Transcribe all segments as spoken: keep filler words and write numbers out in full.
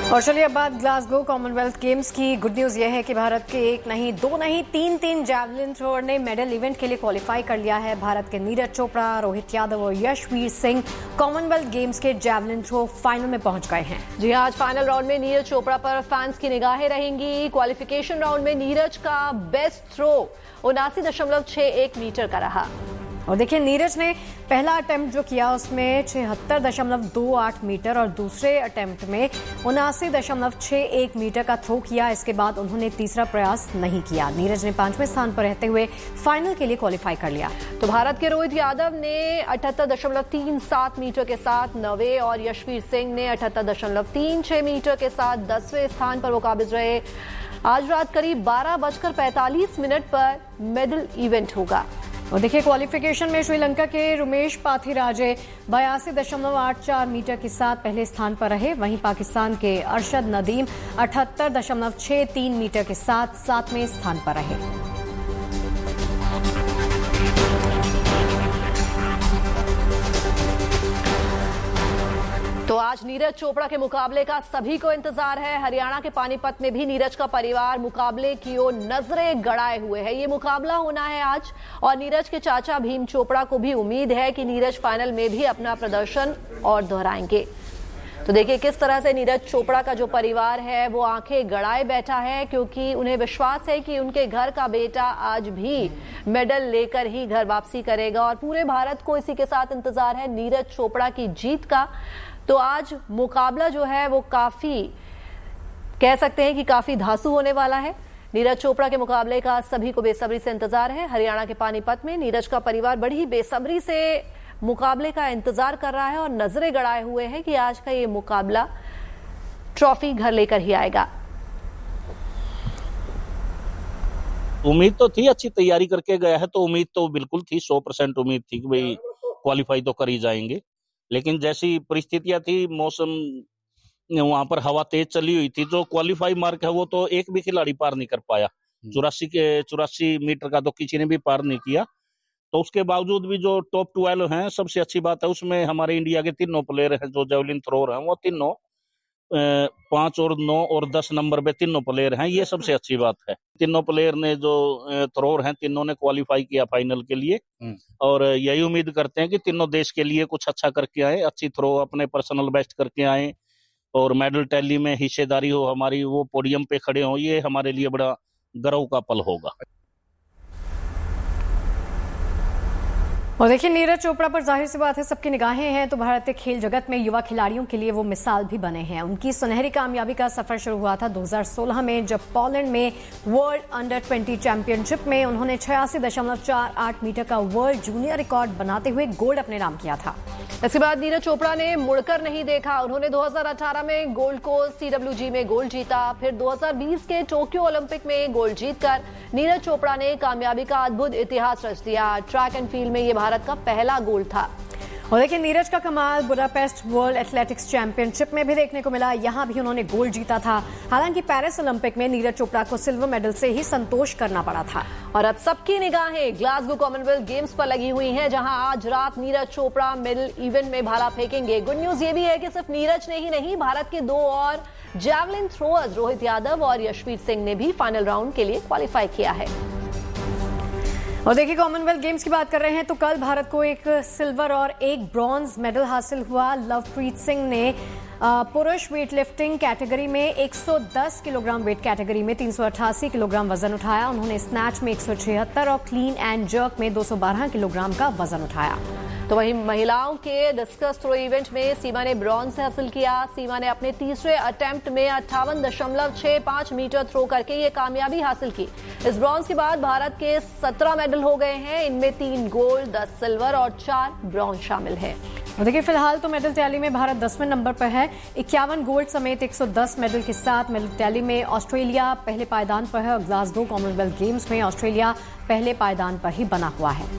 और चलिए अब बात ग्लासगो कॉमनवेल्थ गेम्स की। गुड न्यूज यह है कि भारत के एक नहीं दो नहीं तीन तीन जैवलिन थ्रोअर ने मेडल इवेंट के लिए क्वालिफाई कर लिया है। भारत के नीरज चोपड़ा, रोहित यादव और यशवीर सिंह कॉमनवेल्थ गेम्स के जैवलिन थ्रो फाइनल में पहुंच गए हैं। जी आज फाइनल राउंड में नीरज चोपड़ा पर फैंस की निगाहें रहेंगी। क्वालिफिकेशन राउंड में नीरज का बेस्ट थ्रो उनासी दशमलव छह एक मीटर का रहा। और देखिए नीरज ने पहला अटेम्प्ट जो किया उसमें छिहत्तर दशमलव दो आठ मीटर और दूसरे अटेम्प्ट में उनासी दशमलव छह एक मीटर का थ्रो किया। इसके बाद उन्होंने तीसरा प्रयास नहीं किया। नीरज ने पांचवें स्थान पर रहते हुए फाइनल के लिए क्वालिफाई कर लिया। तो भारत के रोहित यादव ने अठहत्तर दशमलव तीन सात मीटर के साथ नवे और यशवीर सिंह ने अठहत्तर दशमलव तीन छह मीटर के साथ दसवें स्थान पर वो काबिज रहे। आज रात करीब बारह बजकर पैंतालीस मिनट पर मेडल इवेंट होगा। और देखिए क्वालिफिकेशन में श्रीलंका के रुमेश पाथिराजे बयासी दशमलव आठ चार मीटर के साथ पहले स्थान पर रहे। वहीं पाकिस्तान के अरशद नदीम अठहत्तर दशमलव छह तीन मीटर के साथ सातवें स्थान पर रहे। तो आज नीरज चोपड़ा के मुकाबले का सभी को इंतजार है। हरियाणा के पानीपत में भी नीरज का परिवार मुकाबले की ओर नजरें गड़ाए हुए है। ये मुकाबला होना है आज और नीरज के चाचा भीम चोपड़ा को भी उम्मीद है कि नीरज फाइनल में भी अपना प्रदर्शन और दोहराएंगे। तो देखिए किस तरह से नीरज चोपड़ा का जो परिवार है वो आंखें गड़ाए बैठा है, क्योंकि उन्हें विश्वास है कि उनके घर का बेटा आज भी मेडल लेकर ही घर वापसी करेगा और पूरे भारत को इसी के साथ इंतजार है नीरज चोपड़ा की जीत का। तो आज मुकाबला जो है वो काफी कह सकते हैं कि काफी धांसू होने वाला है। नीरज चोपड़ा के मुकाबले का सभी को बेसब्री से इंतजार है। हरियाणा के पानीपत में नीरज का परिवार बड़ी ही बेसब्री से मुकाबले का इंतजार कर रहा है और नजरें गड़ाए हुए हैं कि आज का ये मुकाबला ट्रॉफी घर लेकर ही आएगा। उम्मीद तो थी, अच्छी तैयारी करके गया है तो उम्मीद तो बिल्कुल थी, सौ परसेंट उम्मीद थी कि भाई क्वालिफाई तो कर ही जाएंगे। लेकिन जैसी परिस्थितियां थी, मौसम वहां पर हवा तेज चली हुई थी, जो क्वालिफाई मार्क है वो तो एक भी खिलाड़ी पार नहीं कर पाया। चौरासी के चौरासी मीटर का तो किसी ने भी पार नहीं किया। तो उसके बावजूद भी जो टॉप ट्वेल्व हैं, सबसे अच्छी बात है उसमें हमारे इंडिया के तीनों प्लेयर हैं जो जेवलिन थ्रोअर हैं, वो तीनों पांच और नौ और दस नंबर पे तीनों प्लेयर हैं। ये सबसे अच्छी बात है। तीनों प्लेयर ने जो थ्रोअर हैं तीनों ने क्वालिफाई किया फाइनल के लिए और यही उम्मीद करते हैं कि तीनों देश के लिए कुछ अच्छा करके आए, अच्छी थ्रो अपने पर्सनल बेस्ट करके आए और मेडल टैली में हिस्सेदारी हो हमारी, वो पोडियम पे खड़े हो। ये हमारे लिए बड़ा गर्व का पल होगा। और देखिए नीरज चोपड़ा पर जाहिर सी बात है सबकी निगाहें हैं। तो भारतीय खेल जगत में युवा खिलाड़ियों के लिए वो मिसाल भी बने हैं। उनकी सुनहरी कामयाबी का सफर शुरू हुआ था दो हज़ार सोलह में, जब पोलैंड में वर्ल्ड अंडर ट्वेंटी चैंपियनशिप में उन्होंने छियासी दशमलव चार आठ मीटर का वर्ल्ड जूनियर रिकॉर्ड बनाते हुए गोल्ड अपने नाम किया था। इसके बाद नीरज चोपड़ा ने मुड़कर नहीं देखा। उन्होंने दो हज़ार अठारह में गोल्ड कोस्ट सीडब्ल्यूजी में गोल्ड जीता। फिर दो हज़ार बीस के टोक्यो ओलंपिक में गोल्ड जीतकर नीरज चोपड़ा ने कामयाबी का अद्भुत इतिहास रच दिया। ट्रैक एंड फील्ड में ये भारत का पहला गोल्ड था। और देखिए नीरज का कमाल बुडापेस्ट वर्ल्ड एथलेटिक्स चैंपियनशिप में भी देखने को मिला। यहां भी उन्होंने गोल्ड जीता था। हालांकि पेरिस ओलंपिक में नीरज चोपड़ा को सिल्वर मेडल से ही संतोष करना पड़ा था। और अब सबकी निगाहें ग्लासगो कॉमनवेल्थ गेम्स पर लगी हुई हैं, जहां आज रात नीरज चोपड़ा मेडल इवेंट में भाला फेंकेंगे। गुड न्यूज ये भी है कि सिर्फ नीरज ने ही नहीं, भारत के दो और जैवलिन थ्रोअर्स रोहित यादव और यशवीर सिंह ने भी फाइनल राउंड के लिए क्वालिफाई किया है। और देखिए कॉमनवेल्थ गेम्स की बात कर रहे हैं तो कल भारत को एक सिल्वर और एक ब्रॉन्ज मेडल हासिल हुआ। लवप्रीत सिंह ने पुरुष वेट लिफ्टिंग कैटेगरी में एक सौ दस किलोग्राम वेट कैटेगरी में तीन सौ अट्ठासी किलोग्राम वजन उठाया। उन्होंने स्नैच में एक सौ छिहत्तर और क्लीन एंड जर्क में दो सौ बारह किलोग्राम का वजन उठाया। तो वहीं महिलाओं के डिस्कस थ्रो इवेंट में सीमा ने ब्रॉन्ज हासिल किया। सीमा ने अपने तीसरे अटेम्प्ट में अट्ठावन दशमलव छह पांच मीटर थ्रो करके ये कामयाबी हासिल की। इस ब्रॉन्ज के बाद भारत के सत्रह मेडल हो गए हैं। इनमें तीन गोल्ड, दस सिल्वर और चार ब्रॉन्ज शामिल है। और देखिए फिलहाल तो मेडल टैली में भारत दसवें नंबर पर है। इक्यावन गोल्ड समेत एक सौ दस मेडल के साथ मेडल टैली में ऑस्ट्रेलिया पहले पायदान पर है और ग्लासगो कॉमनवेल्थ गेम्स में ऑस्ट्रेलिया पहले पायदान पर ही बना हुआ है।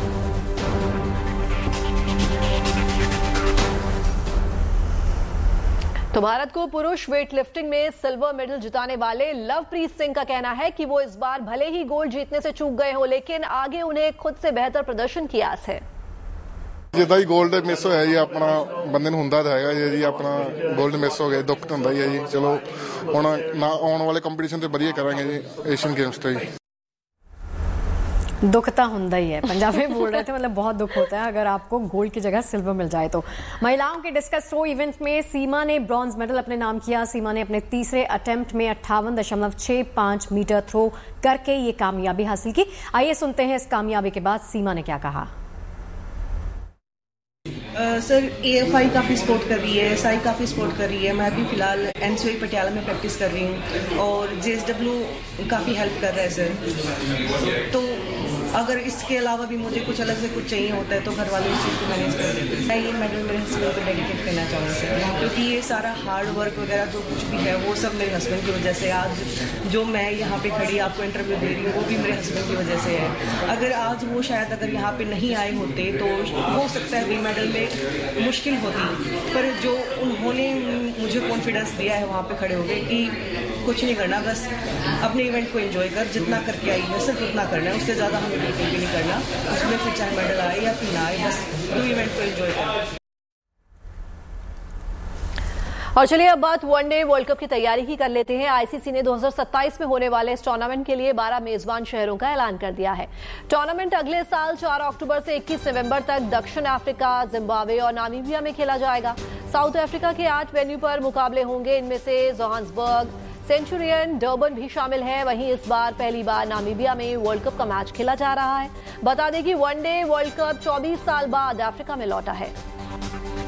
तो भारत को पुरुष वेट लिफ्टिंग में सिल्वर मेडल जिताने वाले लवप्रीत सिंह का कहना है कि वो इस बार भले ही गोल्ड जीतने से चूक गए हो, लेकिन आगे उन्हें खुद से बेहतर प्रदर्शन की आस है। ਜਿੱਦਾਂ ਹੀ 골ਡ ਮਿਸ ਹੋਇਆ ਜੀ ਆਪਣਾ ਬੰਦੇ ਨੂੰ ਹੁੰਦਾ ਤਾਂ ਹੈਗਾ ਜੀ ਆਪਣਾ 골ਡ ਮਿਸ ਹੋ ਗਿਆ ਦੁੱਖ ਤਾਂ ਹੁੰਦਾ ਹੀ ਹੈ ਜੀ। ਚਲੋ ਹੁਣ ਨਾ ਆਉਣ ਵਾਲੇ ਕੰਪੀਟੀਸ਼ਨ ਤੇ ਵਧੀਆ ਕਰਾਂਗੇ ਜੀ ਏਸ਼ੀਅਨ गेम्स ਤੇ जी। दुख तो होता ही है, पंजाब में बोल रहे थे, मतलब बहुत दुख होता है अगर आपको गोल्ड की जगह सिल्वर मिल जाए तो। महिलाओं के डिस्कस थ्रो इवेंट में सीमा ने ब्रॉन्ज मेडल अपने नाम किया। सीमा ने अपने तीसरे अटेम्प्ट में अट्ठावन दशमलव छह पांच मीटर थ्रो करके ये कामयाबी हासिल की। आइए सुनते हैं इस कामयाबी के बाद सीमा ने क्या कहा। Uh, sir A F I काफ़ी सपोर्ट कर रही है, एस आई काफ़ी सपोर्ट कर रही है। मैं अभी फ़िलहाल एन सी ओ पटियाला में प्रैक्टिस कर रही हूँ और जे एस डब्ल्यू काफ़ी हेल्प कर रहा है सर। तो अगर इसके अलावा भी मुझे कुछ अलग से कुछ चाहिए होता है तो घर वाले इस चीज़ को मैनेज कर देते हैं। मैं ये मेडल मेरे हस्बैंड को डेडिकेट करना चाहूँगी सर, क्योंकि ये सारा हार्ड वर्क वगैरह जो कुछ भी है वो सब मेरे हस्बैंड की वजह से। आज जो मैं यहाँ पे खड़ी आपको इंटरव्यू दे रही हूँ वो भी मेरे हस्बैंड की वजह से है। अगर आज वो शायद अगर यहाँ पे नहीं आए होते तो हो सकता है गोल्ड मेडल में मुश्किल होती, पर जो उन्होंने मुझे कॉन्फिडेंस दिया है वहाँ पे खड़े हो गए कि कुछ नहीं करना, बस अपने इवेंट को एंजॉय कर, जितना करके आई है सिर्फ उतना करना है, उससे ज़्यादा हमें बिल्कुल भी नहीं करना। उसमें फिर चाहे मेडल आए या फिर ना आए, बस दो इवेंट को एंजॉय कर। और चलिए अब बात वनडे वर्ल्ड कप की तैयारी की कर लेते हैं। आई सी सी ने दो हज़ार सत्ताईस में होने वाले इस टूर्नामेंट के लिए बारह मेजबान शहरों का ऐलान कर दिया है। टूर्नामेंट अगले साल चार अक्टूबर से इक्कीस नवंबर तक दक्षिण अफ्रीका, जिम्बाब्वे और नामीबिया में खेला जाएगा। साउथ अफ्रीका के आठ वेन्यू पर मुकाबले होंगे, इनमें से जोहान्सबर्ग, सेंचुरियन, डर्बन भी शामिल है। वहीं इस बार पहली बार नामीबिया में वर्ल्ड कप का मैच खेला जा रहा है। बता दें कि वनडे वर्ल्ड कप चौबीस साल बाद अफ्रीका में लौटा है।